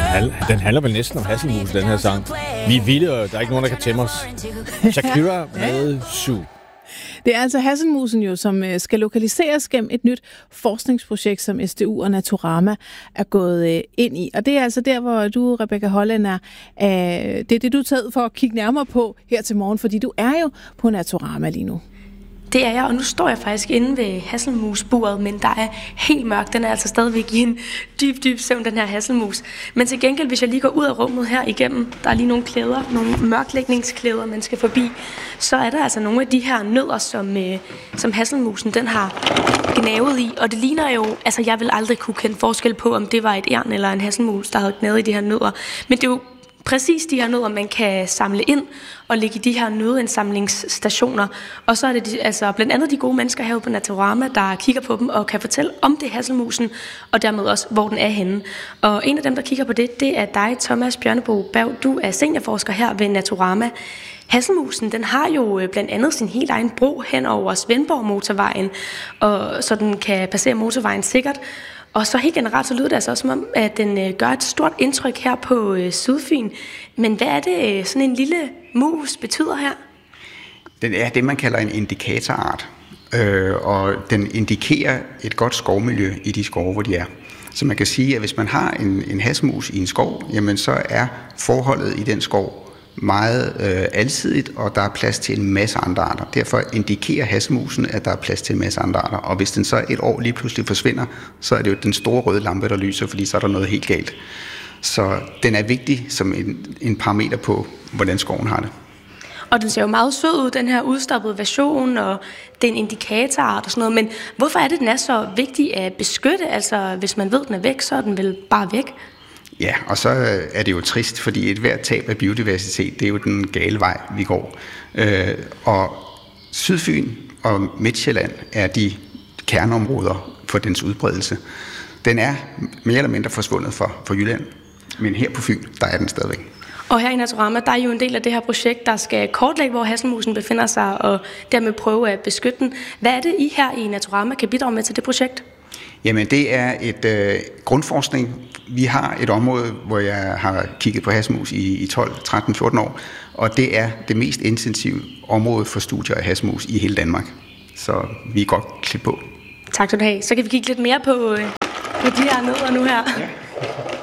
Den handler vel næsten om hasselmus, den her sang. Vi er vilde, og der er ikke nogen, der kan tæmme os. Shakira med Su. Det er altså hasselmusen jo, som skal lokaliseres gennem et nyt forskningsprojekt, som SDU og Naturama er gået ind i. Og det er altså der, hvor du, Rebecca Holland, det er det, du er taget for at kigge nærmere på her til morgen, fordi du er jo på Naturama lige nu. Det er jeg, og nu står jeg faktisk inde ved hasselmusburet, men der er helt mørkt. Den er altså stadigvæk i en dyb søvn, den her hasselmus. Men til gengæld, hvis jeg lige går ud af rummet her igennem, der er lige nogle klæder, nogle mørklægningsklæder, man skal forbi, så er der altså nogle af de her nødder, som hasselmusen den har gnavet i. Og det ligner jo, altså jeg vil aldrig kunne kende forskel på, om det var et ærn eller en hasselmus, der havde gnavet i de her nødder. Men det er jo præcis de her nødder, man kan samle ind og lægge i de her nødindsamlingsstationer. Og så er det altså blandt andet de gode mennesker herude på Naturama, der kigger på dem og kan fortælle om det hasselmusen, og dermed også, hvor den er henne. Og en af dem, der kigger på det er dig, Thomas Bjørneboe Berg. Du er seniorforsker her ved Naturama. Hasselmusen, den har jo blandt andet sin helt egen bro hen over Svendborg-motorvejen, og så den kan passere motorvejen sikkert. Og så helt generelt, så lyder det altså også som om, at den gør et stort indtryk her på Sydfyn. Men hvad er det, sådan en lille mus betyder her? Den er det, man kalder en indikatorart, og den indikerer et godt skovmiljø i de skove, hvor de er. Så man kan sige, at hvis man har en hasselmus i en skov, jamen så er forholdet i den skov meget alsidigt, og der er plads til en masse andre arter. Derfor indikerer hasselmusen, at der er plads til en masse andre arter. Og hvis den så et år lige pludselig forsvinder, så er det jo den store røde lampe, der lyser, fordi så er der noget helt galt. Så den er vigtig som en parameter på, hvordan skoven har det. Og den ser jo meget sød ud, den her udstoppede version, og det er en indikatorart og sådan noget. Men hvorfor er det, den er så vigtig at beskytte? Altså, hvis man ved, den er væk, så er den vel bare væk? Ja, og så er det jo trist, fordi et hvert tab af biodiversitet, det er jo den gale vej, vi går. Og Sydfyn og Midtsjælland er de kerneområder for dens udbredelse. Den er mere eller mindre forsvundet for Jylland, men her på Fyn, der er den stadigvæk. Og her i Naturama, der er jo en del af det her projekt, der skal kortlægge, hvor hasselmusen befinder sig, og dermed prøve at beskytte den. Hvad er det, I her i Naturama kan bidrage med til det projekt? Jamen, det er et grundforskning. Vi har et område, hvor jeg har kigget på hasselmus i 12, 13, 14 år, og det er det mest intensive område for studier af hasselmus i hele Danmark. Så vi er godt klædt på. Tak skal du have. Så kan vi kigge lidt mere på de her nødder nu her. Ja.